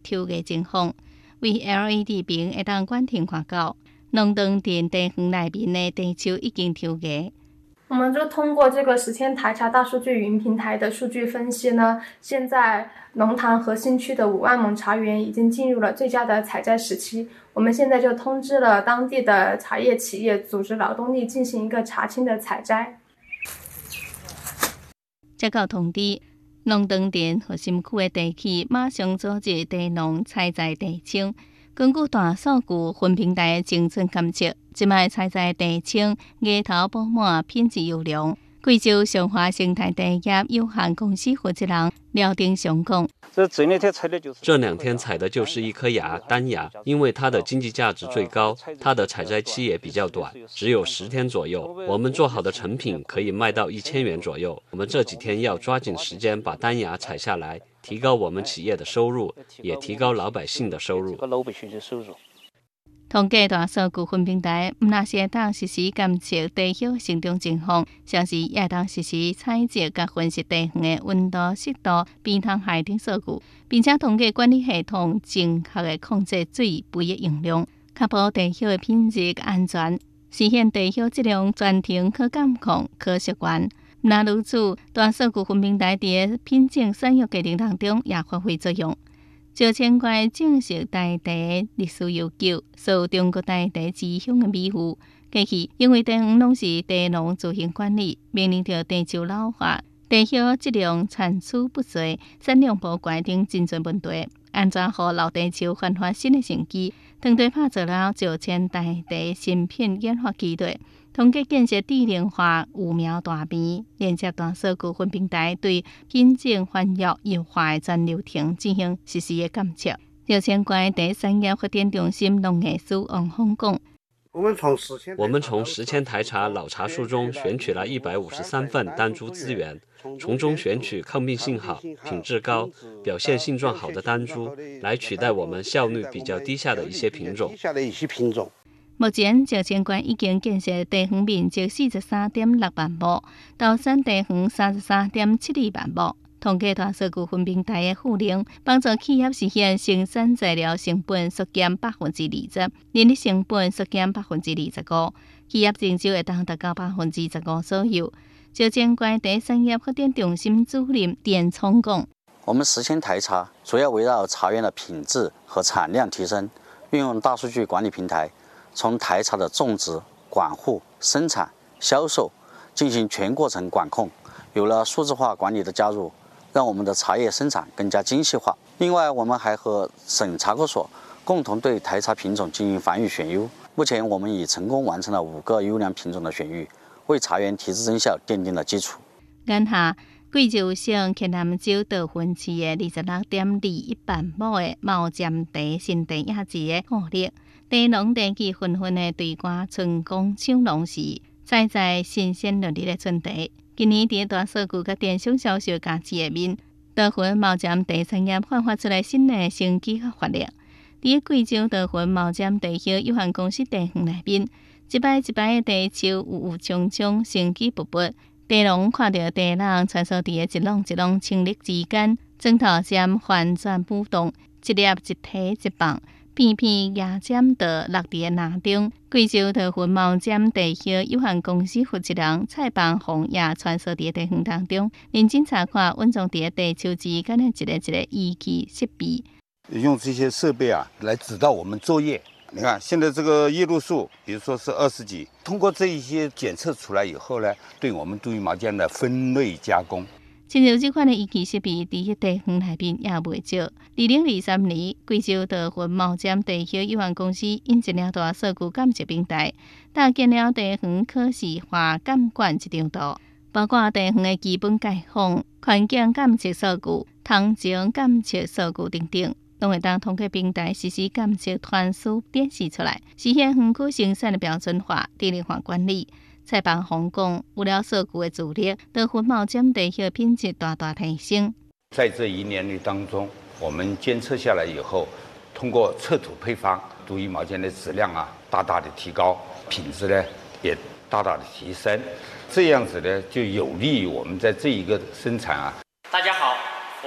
抽价情况，为 LED 屏会当远程看到，龙长店地方内面的地球已经抽价。 我们就通过这个10天台查大数据云平台的数据分析呢，现在龙潭核心区的5万亩茶园已经进入了最佳的采摘时期。我们现在就通知了当地的茶叶企业，组织劳动力进行一个茶青的采摘。 接到通知，龙塘店核心区的地区马上组织地农采摘地青。根据大数据分平台的精准监测，即卖采摘地青芽头饱满，品质优良。贵州上华生态地业有限公司负责人廖丁雄讲： 这2天采的就是一颗芽，单芽，因为它的经济价值最高，它的采摘期也比较短，只有10天左右。我们做好的成品可以卖到1000元左右。我们这几天要抓紧时间把单芽采下来，提高我们企业的收入，也提高老百姓的收入。 统计大数据分平台，毋但是会当实时监测地叶成长情况，同时也会当实时采集甲分析地方的温度、湿度、边塘海等数据，并且统计管理系统正确的控制水肥的用量，确保地叶的品质安全，实现地叶质量全程可监控、可溯源。毋但如此，大数据分平台伫品种选育过程当中也发挥作用。招千块正式台茶历史悠久，受中国台茶之乡的美誉。过去因为地方拢是地农自行管理，面临着地球老化、地叶质量产出不济、产量不悬等真侪问题。安怎互老地球焕发新的生机？团队拍造了招千台茶新品研发基地。统计建设智能化育苗大片，连接大数据分平台，对品种翻译优化的全流程进行实时的监测。招千块茶产业发展中心农业司王峰讲： 我们从10千台茶老茶树中选取了153份单株资源，从中选取抗病性好、品质高、表现性状好的单株，来取代我们效率比较低下的一些品种。 目前，招千块已经建设地方面积43.6万亩，投产地方33.72万亩。统计大数据分平台的赋能，帮助企业实现生产材料成本缩减20%，人力成本缩减25%，企业营收会当达到15%左右。招千块茶产业发展中心主任田聪讲： 我们10千台茶主要围绕茶园的品质和产量提升，运用大数据管理平台。从台茶的种植、管护、生产、销售进行全过程管控，有了数字化管理的加入，让我们的茶叶生产更加精细化。另外，我们还和省茶科所共同对台茶品种进行繁育选优。目前，我们已成功完成了5个优良品种的选育，为茶园提质增效奠定了基础。 眼下，贵州省黔南州桃园市的26.21万亩的毛尖茶新茶叶子的获利。茶农地区纷纷的对外春工抢农时，采摘新鲜热力的春茶。今年伫大数据甲电商销售加持下面，桃园毛尖茶产业焕发出来新的生机和活力。伫贵州桃园毛尖茶叶有限公司地方内面，一摆一摆的茶树郁郁葱葱，生机勃勃。茶农看到茶人穿梭伫一垄一垄青绿之间，砖头尖翻转舞动，一粒一提一放。片片叶尖的落伫篮中，贵州桃园毛尖茶叶有限公司负责人蔡邦宏也穿梭伫地方当中，认真查看稳装伫地球之间的一个仪器设备。 用这些设备来指导我们作业。你看，现在这个叶绿素，比如说是20几，通过这一些检测出来以后呢，对我们对于毛尖的分类加工。 亲像这款的仪器设备，伫地方内面也袂少。2023年，贵州桃园毛尖茶叶有限公司引进了大数据监测平台，搭建了地方可视化监管1张图，包括地方的基本街坊、环境监测数据、汤情监测数据等等，拢会当通过平台实时监测团数展示出来，实现园区生产的标准化、智能化管理。蔡邦宏讲，有了数据的助力，桃园毛尖茶叶品质大大提升。 在这1年里当中，我们监测下来以后，通过测土配方，对于毛尖的质量大大的提高，品质呢也大大的提升。这样子呢，就有利于我们在这一个生产大家好，我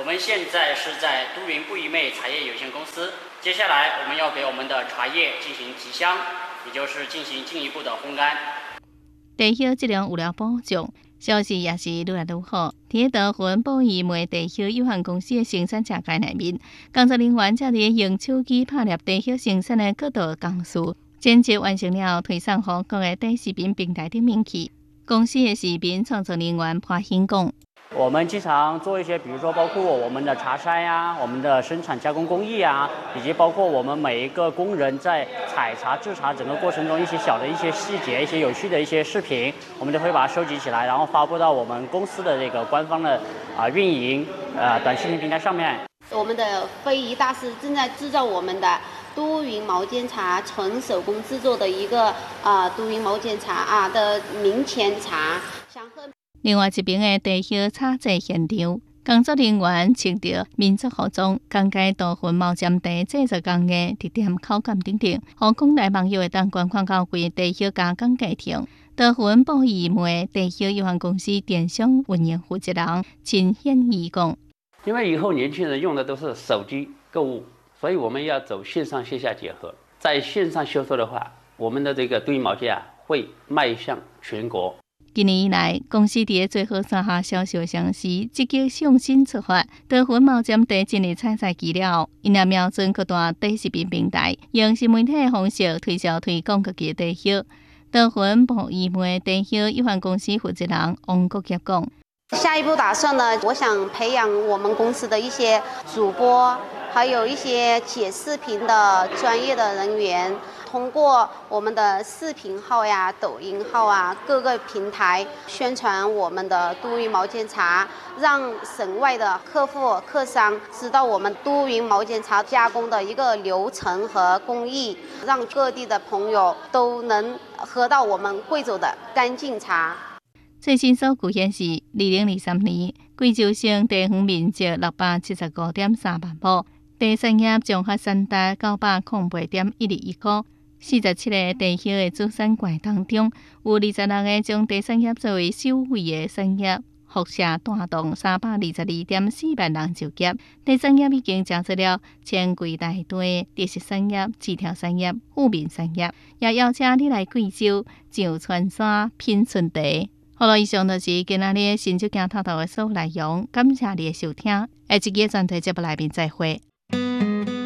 我们现在是在都匀布依妹茶叶有限公司，接下来我们要给我们的茶叶进行提香，也就是进行进一步的烘干。 地叶质量有了保障，消息也是愈来愈好。伫桃园布依梅地叶有限公司的生产车间内面，工作人员则伫用手机拍摄地叶生产的各道工序，剪辑完成了，推送予各个短视频平台顶面去。公司的视频创作人员潘兴讲。 我们经常做一些，比如说包括我们的茶筛呀、我们的生产加工工艺啊，以及包括我们每一个工人在采茶制茶整个过程中一些小的一些细节、一些有趣的一些视频，我们都会把它收集起来，然后发布到我们公司的这个官方的运营短视频平台上面。 我们的非遗大师正在制造我们的都匀毛尖茶，纯手工制作的一个都匀毛尖茶的明前茶。想喝。 另外一边的地叶采制现场，工作人员穿着民族服装，讲解桃园毛尖茶制作工艺、特点、口感等等，让广大网友会当观看到规地叶加工过程。桃园布依梅地叶有限公司电商运营负责人陈显仪讲： 因为以后年轻人用的都是手机购物，所以我们要走线上线下结合。在线上销售的话，我们的这个都匀毛尖会迈向全国。 今年以来，公司伫最好山下销售上时，积极向新出发。桃园毛尖茶今日采采期了，因也瞄准各大短视频平台，用新媒体的方式推销推广各个地叶。桃园布依梅地叶有限公司负责人王国杰讲： 下一步打算呢，我想培养我们公司的一些主播，还有一些剪视频的专业的人员。通过我们的视频号呀、抖音号啊各个平台宣传我们的都匀毛尖茶，让省外的客户、客商知道我们都匀毛尖茶加工的一个流程和工艺，让各地的朋友都能喝到我们贵州的干净茶。 最新数据显示，2023年贵州省地方面积675.3万亩，地产业综合产值908.121块。47个地叶的主产县当中，有26个将地产业作为首位的产业，辐射带动322.4万人就业。地产业已经加入了千贵内地特色产业、枝条产业、富民产业，也邀请你来贵州上川山品春茶。好了，以上就是今仔日新竹镜头的所有内容，感谢你的收听。下一集专题节目内面再会。